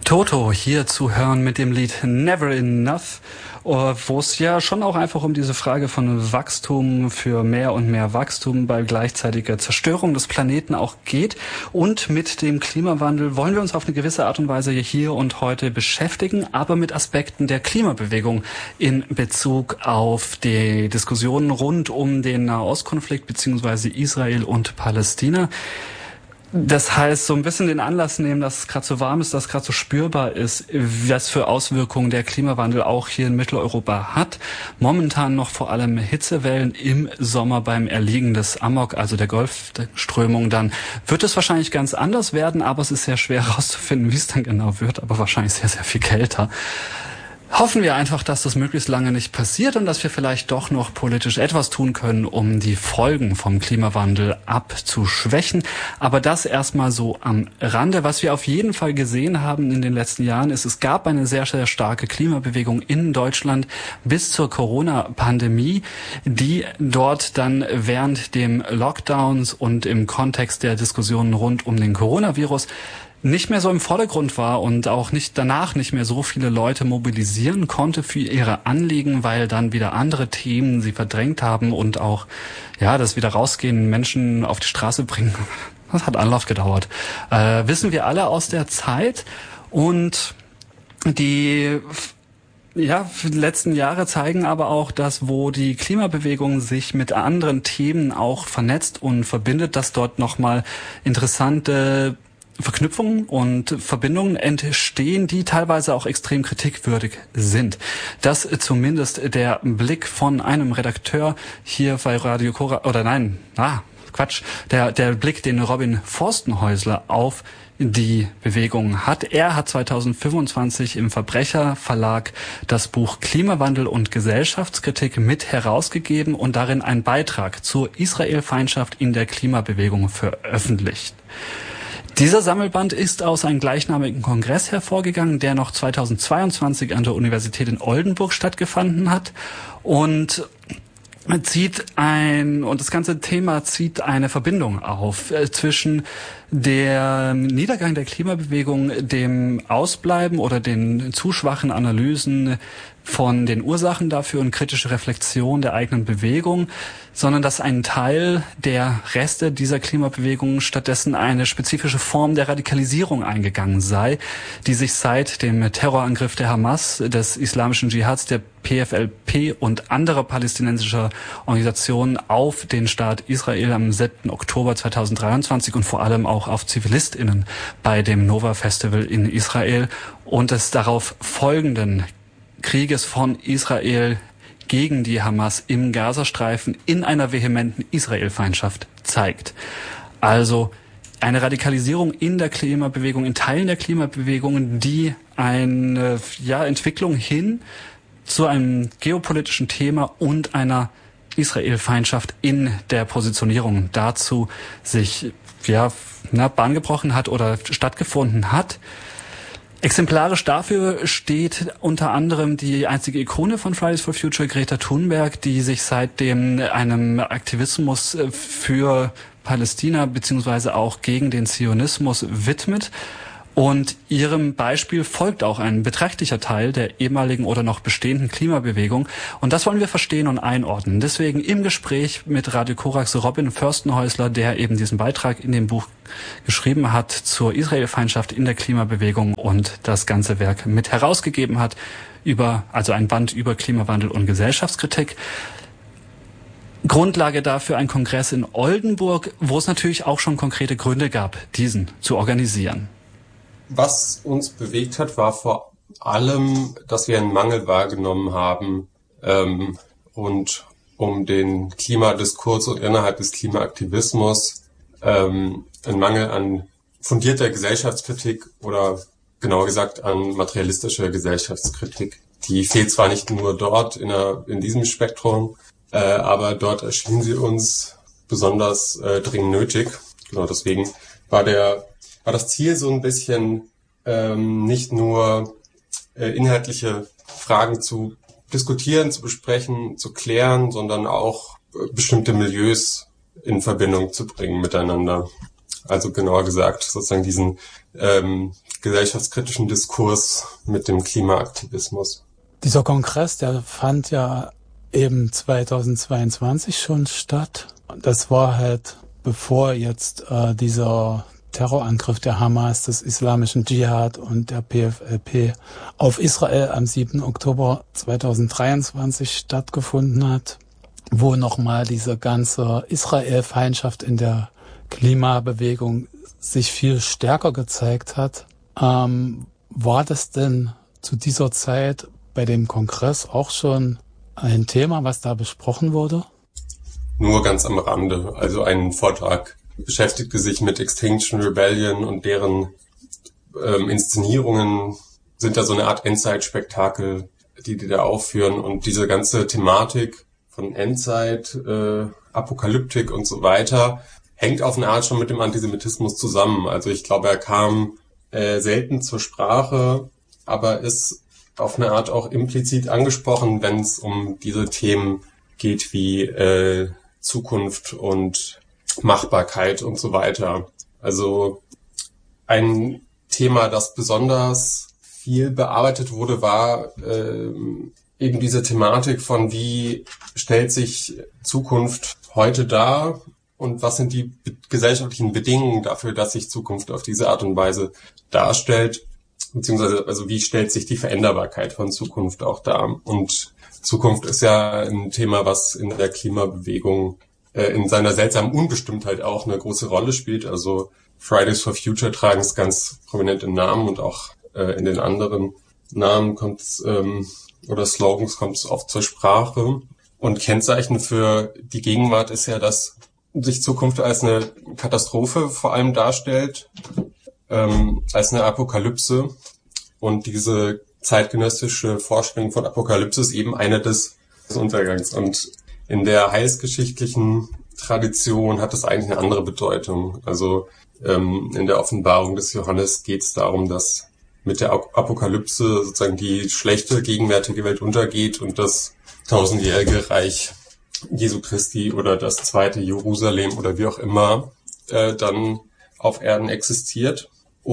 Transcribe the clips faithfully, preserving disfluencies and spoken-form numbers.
Toto hier zu hören mit dem Lied Never Enough, wo es ja schon auch einfach um diese Frage von Wachstum für mehr und mehr Wachstum bei gleichzeitiger Zerstörung des Planeten auch geht. Und mit dem Klimawandel wollen wir uns auf eine gewisse Art und Weise hier und heute beschäftigen, aber mit Aspekten der Klimabewegung in Bezug auf die Diskussionen rund um den Nahostkonflikt beziehungsweise Israel und Palästina. Das heißt, so ein bisschen den Anlass nehmen, dass es gerade so warm ist, dass es gerade so spürbar ist, was für Auswirkungen der Klimawandel auch hier in Mitteleuropa hat. Momentan noch vor allem Hitzewellen, im Sommer beim Erliegen des Amok, also der Golfströmung. Dann wird es wahrscheinlich ganz anders werden, aber es ist sehr schwer herauszufinden, wie es dann genau wird, aber wahrscheinlich sehr, sehr viel kälter. Hoffen wir einfach, dass das möglichst lange nicht passiert und dass wir vielleicht doch noch politisch etwas tun können, um die Folgen vom Klimawandel abzuschwächen. Aber das erstmal so am Rande. Was wir auf jeden Fall gesehen haben in den letzten Jahren ist, es gab eine sehr, sehr starke Klimabewegung in Deutschland bis zur Corona-Pandemie, die dort dann während dem Lockdowns und im Kontext der Diskussionen rund um den Coronavirus nicht mehr so im Vordergrund war und auch nicht danach nicht mehr so viele Leute mobilisieren konnte für ihre Anliegen, weil dann wieder andere Themen sie verdrängt haben und auch, ja, das wieder rausgehen, Menschen auf die Straße bringen. Das hat Anlauf gedauert. Äh, wissen wir alle aus der Zeit. Und die Ja, die letzten Jahre zeigen aber auch, dass wo die Klimabewegung sich mit anderen Themen auch vernetzt und verbindet, dass dort nochmal interessante Verknüpfungen und Verbindungen entstehen, die teilweise auch extrem kritikwürdig sind. Das zumindest der Blick von einem Redakteur hier bei Radio Korax, oder nein, ah, Quatsch, der, der Blick, den Robin Forstenhäusler auf die Bewegung hat. Er hat zweitausendfünfundzwanzig im Verbrecherverlag das Buch Klimawandel und Gesellschaftskritik mit herausgegeben und darin einen Beitrag zur Israelfeindschaft in der Klimabewegung veröffentlicht. Dieser Sammelband ist aus einem gleichnamigen Kongress hervorgegangen, der noch zweitausendzweiundzwanzig an der Universität in Oldenburg stattgefunden hat und zieht ein, und das ganze Thema zieht eine Verbindung auf äh, zwischen der Niedergang der Klimabewegung, dem Ausbleiben oder den zu schwachen Analysen von den Ursachen dafür und kritische Reflexion der eigenen Bewegung, sondern dass ein Teil der Reste dieser Klimabewegung stattdessen eine spezifische Form der Radikalisierung eingegangen sei, die sich seit dem Terrorangriff der Hamas, des islamischen Dschihads, der P F L P und anderer palästinensischer Organisationen auf den Staat Israel am siebten Oktober zweitausenddreiundzwanzig und vor allem auch auf ZivilistInnen bei dem Nova Festival in Israel und des darauf folgenden Krieges von Israel gegen die Hamas im Gazastreifen in einer vehementen Israelfeindschaft zeigt. Also eine Radikalisierung in der Klimabewegung, in Teilen der Klimabewegung, die eine ja, Entwicklung hin zu einem geopolitischen Thema und einer Israelfeindschaft in der Positionierung dazu sich ja, na, Bahn gebrochen hat oder stattgefunden hat. Exemplarisch dafür steht unter anderem die einzige Ikone von Fridays for Future, Greta Thunberg, die sich seitdem einem Aktivismus für Palästina beziehungsweise auch gegen den Zionismus widmet. Und ihrem Beispiel folgt auch ein beträchtlicher Teil der ehemaligen oder noch bestehenden Klimabewegung. Und das wollen wir verstehen und einordnen. Deswegen im Gespräch mit Radio Korax Robin Forstenhäusler, der eben diesen Beitrag in dem Buch geschrieben hat zur Israelfeindschaft in der Klimabewegung und das ganze Werk mit herausgegeben hat, über, also ein Band über Klimawandel und Gesellschaftskritik. Grundlage dafür ein Kongress in Oldenburg, wo es natürlich auch schon konkrete Gründe gab, diesen zu organisieren. Was uns bewegt hat, war vor allem, dass wir einen Mangel wahrgenommen haben ähm, und um den Klimadiskurs und innerhalb des Klimaaktivismus ähm, einen Mangel an fundierter Gesellschaftskritik oder genauer gesagt an materialistischer Gesellschaftskritik. Die fehlt zwar nicht nur dort in, einer, in diesem Spektrum, äh, aber dort erschien sie uns besonders äh, dringend nötig. Genau deswegen war der war das Ziel so ein bisschen ähm, nicht nur äh, inhaltliche Fragen zu diskutieren, zu besprechen, zu klären, sondern auch äh, bestimmte Milieus in Verbindung zu bringen miteinander. Also genauer gesagt sozusagen diesen ähm, gesellschaftskritischen Diskurs mit dem Klimaaktivismus. Dieser Kongress, der fand ja eben zweitausendzweiundzwanzig schon statt. Das war halt bevor jetzt äh, dieser Terrorangriff der Hamas, des islamischen Dschihad und der P F L P auf Israel am siebten Oktober zweitausenddreiundzwanzig stattgefunden hat, wo nochmal diese ganze Israel-Feindschaft in der Klimabewegung sich viel stärker gezeigt hat. Ähm, war das denn zu dieser Zeit bei dem Kongress auch schon ein Thema, was da besprochen wurde? Nur ganz am Rande. Also ein Vortrag beschäftigte sich mit Extinction Rebellion und deren ähm, Inszenierungen sind da so eine Art Endzeit-Spektakel, die die da aufführen. Und diese ganze Thematik von Endzeit, äh, Apokalyptik und so weiter hängt auf eine Art schon mit dem Antisemitismus zusammen. Also ich glaube, er kam äh, selten zur Sprache, aber ist auf eine Art auch implizit angesprochen, wenn es um diese Themen geht wie äh, Zukunft und Machbarkeit und so weiter. Also ein Thema, das besonders viel bearbeitet wurde, war äh, eben diese Thematik von wie stellt sich Zukunft heute dar und was sind die be- gesellschaftlichen Bedingungen dafür, dass sich Zukunft auf diese Art und Weise darstellt, beziehungsweise also wie stellt sich die Veränderbarkeit von Zukunft auch dar. Und Zukunft ist ja ein Thema, was in der Klimabewegung äh, in seiner seltsamen Unbestimmtheit auch eine große Rolle spielt. Also Fridays for Future tragen es ganz prominent im Namen und auch äh, in den anderen Namen kommt es ähm, oder Slogans kommt es oft zur Sprache. Und Kennzeichen für die Gegenwart ist ja, dass sich Zukunft als eine Katastrophe vor allem darstellt, ähm, als eine Apokalypse. Und diese zeitgenössische Vorstellung von Apokalypse ist eben eine des, des Untergangs. Und in der heilsgeschichtlichen Tradition hat es eigentlich eine andere Bedeutung. Also ähm, in der Offenbarung des Johannes geht es darum, dass mit der Apokalypse sozusagen die schlechte gegenwärtige Welt untergeht und das tausendjährige Reich Jesu Christi oder das zweite Jerusalem oder wie auch immer äh, dann auf Erden existiert.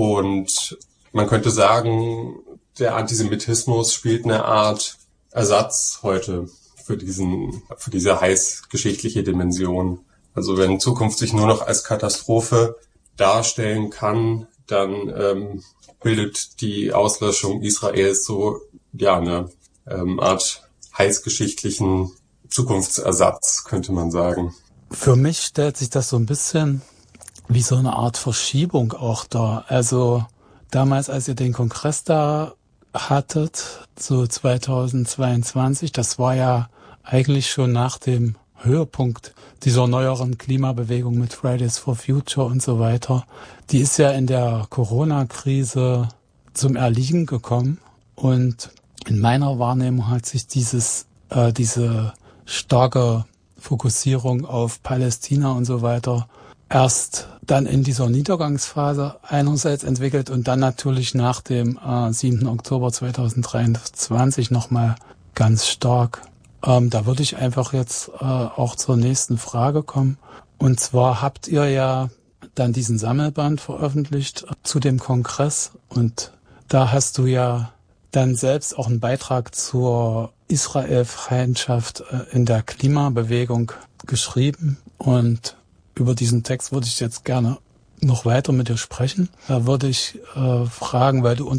Und man könnte sagen, der Antisemitismus spielt eine Art Ersatz heute für diesen, für diese heißgeschichtliche Dimension. Also wenn Zukunft sich nur noch als Katastrophe darstellen kann, dann ähm, bildet die Auslöschung Israels so ja eine ähm, Art heißgeschichtlichen Zukunftsersatz, könnte man sagen. Für mich stellt sich das so ein bisschen wie so eine Art Verschiebung auch dar. Also damals, als ihr den Kongress da hattet, so zweitausendzweiundzwanzig, das war ja eigentlich schon nach dem Höhepunkt dieser neueren Klimabewegung mit Fridays for Future und so weiter. Die ist ja in der Corona-Krise zum Erliegen gekommen und in meiner Wahrnehmung hat sich dieses, äh, diese starke Fokussierung auf Palästina und so weiter erst dann in dieser Niedergangsphase einerseits entwickelt und dann natürlich nach dem äh, siebten Oktober zweitausenddreiundzwanzig nochmal ganz stark. Ähm, da würde ich einfach jetzt äh, auch zur nächsten Frage kommen. Und zwar habt ihr ja dann diesen Sammelband veröffentlicht äh, zu dem Kongress und da hast du ja dann selbst auch einen Beitrag zur Israel-Feindschaft äh, in der Klimabewegung geschrieben und über diesen Text würde ich jetzt gerne noch weiter mit dir sprechen. Da würde ich äh, fragen, weil du